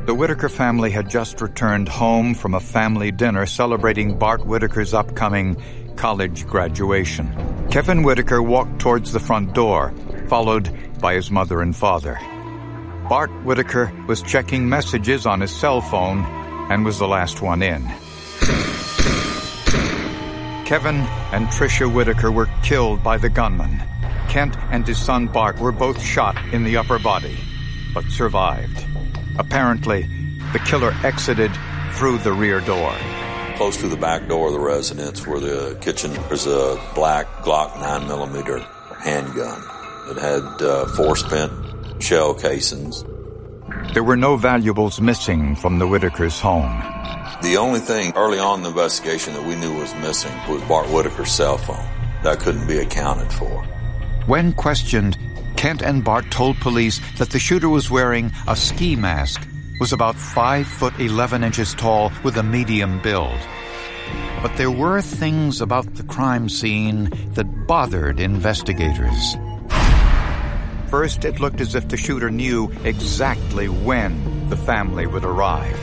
The Whitaker family had just returned home from a family dinner celebrating Bart Whitaker's upcoming college graduation. Kevin Whitaker walked towards the front door, followed by his mother and father. Bart Whitaker was checking messages on his cell phone and was the last one in. Kevin and Tricia Whitaker were killed by the gunman. Kent and his son Bart were both shot in the upper body, but survived. Apparently, the killer exited through the rear door. Close to the back door of the residence where the kitchen, there's a black Glock 9mm handgun. It had 4 spent shell casings. There were no valuables missing from the Whitakers' home. The only thing early on in the investigation that we knew was missing was Bart Whitaker's cell phone. That couldn't be accounted for. When questioned, Kent and Bart told police that the shooter was wearing a ski mask, was about 5'11" tall with a medium build. But there were things about the crime scene that bothered investigators. First, it looked as if the shooter knew exactly when the family would arrive.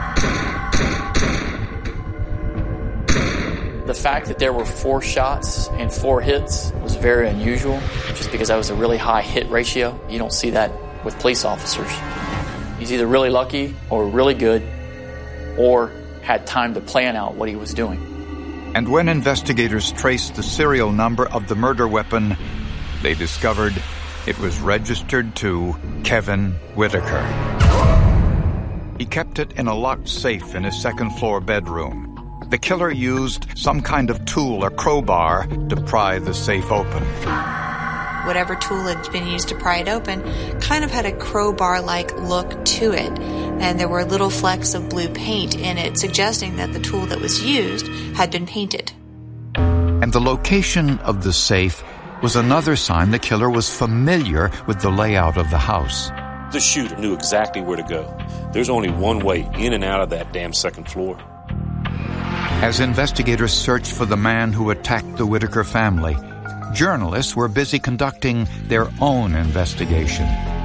The fact that there were 4 shots and 4 hits was very unusual, just because that was a really high hit ratio. You don't see that with police officers. He's either really lucky or really good, or had time to plan out what he was doing. And when investigators traced the serial number of the murder weapon, they discovered it was registered to Kevin Whitaker. He kept it in a locked safe in his second-floor bedroom. The killer used some kind of tool or crowbar to pry the safe open. Whatever tool had been used to pry it open kind of had a crowbar-like look to it, and there were little flecks of blue paint in it, suggesting that the tool that was used had been painted. And the location of the safe was another sign the killer was familiar with the layout of the house. The shooter knew exactly where to go. There's only one way in and out of that damn second floor. As investigators searched for the man who attacked the Whitaker family, journalists were busy conducting their own investigation.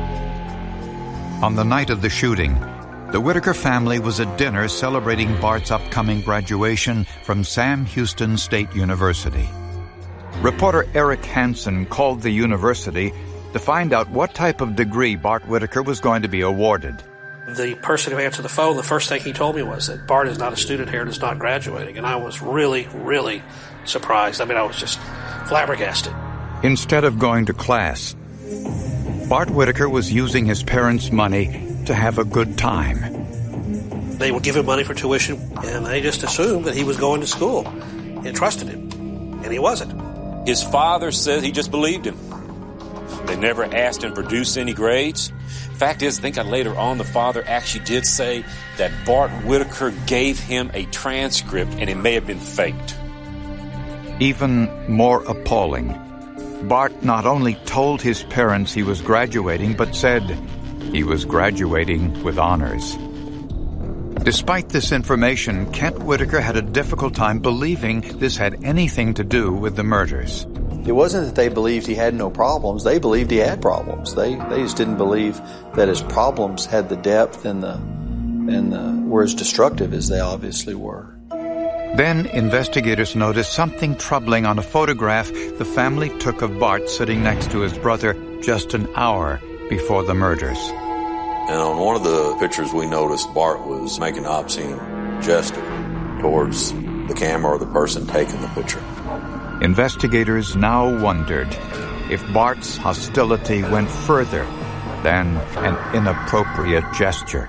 On the night of the shooting, the Whitaker family was at dinner celebrating Bart's upcoming graduation from Sam Houston State University. Reporter Eric Hansen called the university to find out what type of degree Bart Whitaker was going to be awarded. The person who answered the phone, the first thing he told me was that Bart is not a student here and is not graduating. And I was really, really surprised. I mean, I was just flabbergasted. Instead of going to class, Bart Whitaker was using his parents' money to have a good time. They would give him money for tuition, and they just assumed that he was going to school and trusted him. And he wasn't. His father said he just believed him. They never asked him to produce any grades. Fact is, I think later on the father actually did say that Bart Whitaker gave him a transcript and it may have been faked. Even more appalling, Bart not only told his parents he was graduating, but said he was graduating with honors. Despite this information, Kent Whitaker had a difficult time believing this had anything to do with the murders. It wasn't that they believed he had no problems. They believed he had problems. They just didn't believe that his problems had the depth and were as destructive as they obviously were. Then investigators noticed something troubling on a photograph the family took of Bart sitting next to his brother just an hour before the murders. And on one of the pictures we noticed Bart was making an obscene gesture towards the camera or the person taking the picture. Investigators now wondered if Bart's hostility went further than an inappropriate gesture.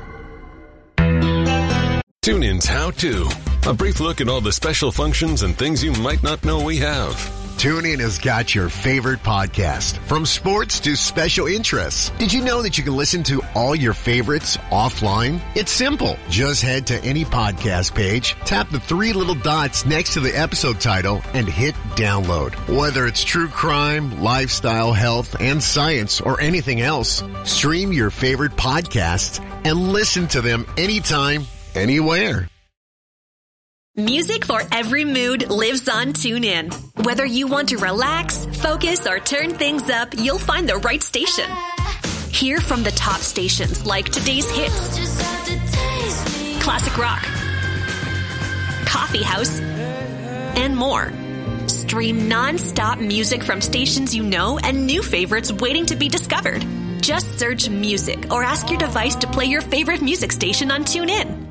TuneIn's How To. A brief look at all the special functions and things you might not know we have. TuneIn has got your favorite podcast, from sports to special interests. Did you know that you can listen to all your favorites offline? It's simple. Just head to any podcast page, tap the 3 little dots next to the episode title, and hit download. Whether it's true crime, lifestyle, health, and science, or anything else, stream your favorite podcasts and listen to them anytime, anywhere. Music for every mood lives on TuneIn. Whether you want to relax, focus, or turn things up, you'll find the right station. Hear from the top stations like today's hits, classic rock, coffee house, and more. Stream non-stop music from stations you know and new favorites waiting to be discovered. Just search music or ask your device to play your favorite music station on TuneIn.